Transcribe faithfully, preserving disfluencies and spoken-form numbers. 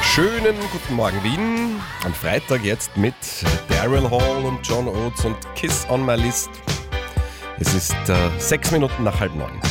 Schönen guten Morgen Wien. Am Freitag jetzt mit Daryl Hall und John Oates und Kiss on My List. Es ist äh, sechs Minuten nach halb neun.